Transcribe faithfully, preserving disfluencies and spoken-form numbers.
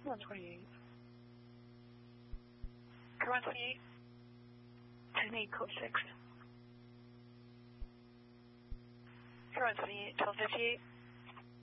one twenty-eight. one twenty-eight. ten eight, code six. one twenty-eight, twelve fifty-eight.